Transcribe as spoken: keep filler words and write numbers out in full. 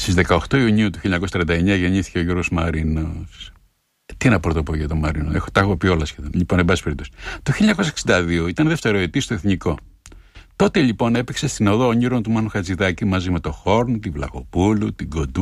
Στις δεκαοκτώ Ιουνίου του χίλια εννιακόσια τριάντα εννιά γεννήθηκε ο Γιώργος Μαρίνος. Τι να πρωτοπώ για τον Μαρίνο, έχω, τα έχω πει όλα σχεδόν. Λοιπόν, εν πάση περιπτώσει. Το χίλια εννιακόσια εξήντα δύο ήταν δευτεροετής στο Εθνικό. Τότε λοιπόν έπαιξε στην Οδό Ονείρων του Μάνου Χατζηδάκη μαζί με τον Χόρν, την Βλαχοπούλου, την Κοντού.